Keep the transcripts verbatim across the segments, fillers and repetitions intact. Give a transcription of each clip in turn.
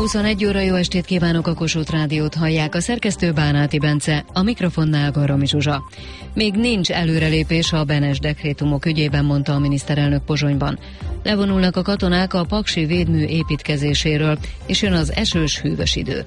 huszonegy óra, jó estét kívánok, a Kossuth Rádiót hallják, a szerkesztő Bánáti Bence, a mikrofonnál Garami Zsuzsa. Még nincs előrelépés a Benes dekrétumok ügyében, mondta a miniszterelnök Pozsonyban. Levonulnak a katonák a paksi védmű építkezéséről, és jön az esős, hűvös idő.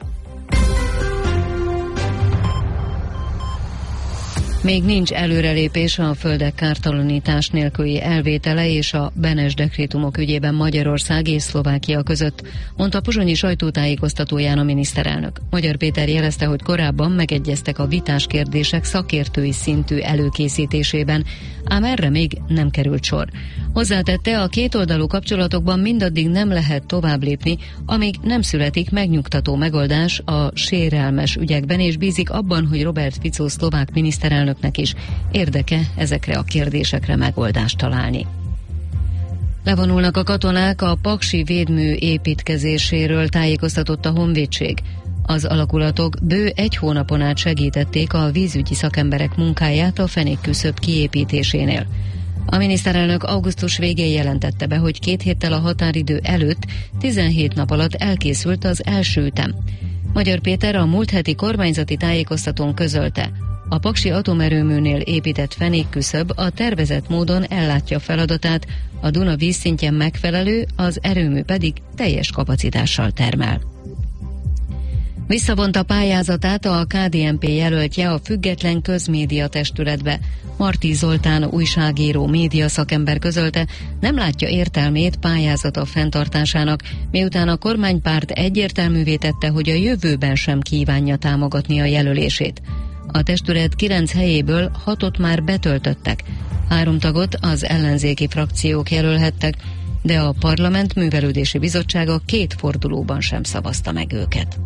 Még nincs előrelépés a földek kártalanítás nélküli elvétele és a Benes dekrétumok ügyében Magyarország és Szlovákia között, mondta a pozsonyi sajtótájékoztatóján a miniszterelnök. Magyar Péter jelezte, hogy korábban megegyeztek a vitás kérdések szakértői szintű előkészítésében, ám erre még nem került sor. Hozzátette, a kétoldalú kapcsolatokban mindaddig nem lehet tovább lépni, amíg nem születik megnyugtató megoldás a sérelmes ügyekben, és bízik abban, hogy Robert Fico szlovák miniszterelnöknek is érdeke ezekre a kérdésekre megoldást találni. Levonulnak a katonák a paksi védmű építkezéséről, tájékoztatott a Honvédség. Az alakulatok bő egy hónapon át segítették a vízügyi szakemberek munkáját a fenékküszöb kiépítésénél. A miniszterelnök augusztus végén jelentette be, hogy két héttel a határidő előtt tizenhét nap alatt elkészült az első ütem. Magyar Péter a múlt heti kormányzati tájékoztatón közölte, a paksi atomerőműnél épített fenékküszöb a tervezett módon ellátja feladatát, a Duna vízszintjen megfelelő, az erőmű pedig teljes kapacitással termel. Visszavonta pályázatát a ká dé en pé jelöltje a Független Közmédia Testületbe. Marti Zoltán újságíró, média szakember közölte, nem látja értelmét pályázata fenntartásának, miután a kormánypárt egyértelművé tette, hogy a jövőben sem kívánja támogatni a jelölését. A testület kilenc helyéből hatot már betöltöttek. Három tagot az ellenzéki frakciók jelölhettek, de a Parlament Művelődési Bizottsága két fordulóban sem szavazta meg őket.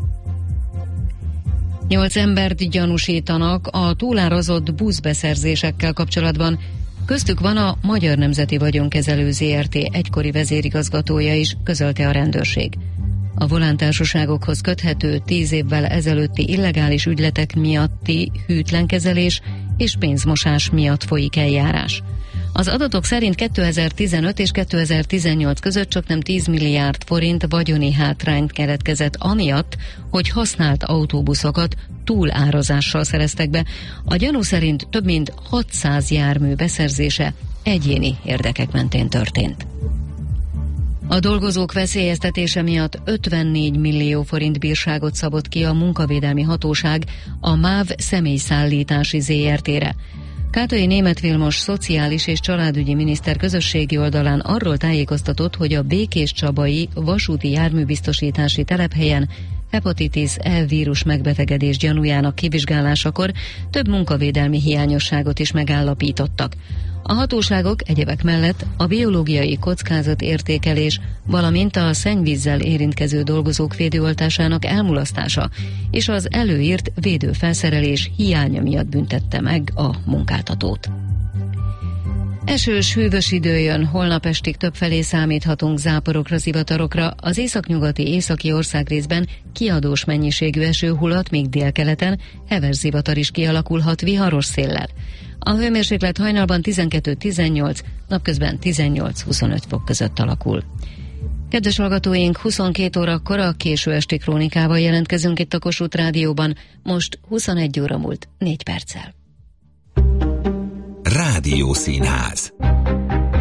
Nyolc embert gyanúsítanak a túlárazott buszbeszerzésekkel kapcsolatban. Köztük van a Magyar Nemzeti Vagyonkezelő zé er té egykori vezérigazgatója is, közölte a rendőrség. A volántársaságokhoz köthető tíz évvel ezelőtti illegális ügyletek miatti hűtlenkezelés és pénzmosás miatt folyik eljárás. Az adatok szerint kétezer-tizenöt és kétezer-tizennyolc között csaknem tíz milliárd forint vagyoni hátrányt keletkezett amiatt, hogy használt autóbuszokat túlárazással szereztek be. A gyanú szerint több mint hatszáz jármű beszerzése egyéni érdekek mentén történt. A dolgozók veszélyeztetése miatt ötvennégy millió forint bírságot szabott ki a munkavédelmi hatóság a MÁV személyszállítási zé er té-re. Kátai Németh Vilmos szociális és családügyi miniszter közösségi oldalán arról tájékoztatott, hogy a Békéscsabai vasúti járműbiztosítási telephelyen hepatitis E vírus megbetegedés gyanújának kivizsgálásakor több munkavédelmi hiányosságot is megállapítottak. A hatóságok egyebek mellett a biológiai kockázatértékelés, valamint a szennyvízzel érintkező dolgozók védőoltásának elmulasztása és az előírt védőfelszerelés hiánya miatt büntette meg a munkáltatót. Esős, hűvös idő jön, holnap estig többfelé számíthatunk záporokra, zivatarokra, az északnyugati északi országrészben kiadós mennyiségű eső hullott, míg délkeleten heves zivatar is kialakulhat viharos széllel. A hőmérséklet hajnalban tizenkettő-tizennyolc, napközben tizennyolc-huszonöt fok között alakul. Kedves hallgatóink, huszonkét órakor a késő esti krónikával jelentkezünk itt a Kossuth Rádióban, most huszonegy óra múlt négy perccel. Rádiószínház.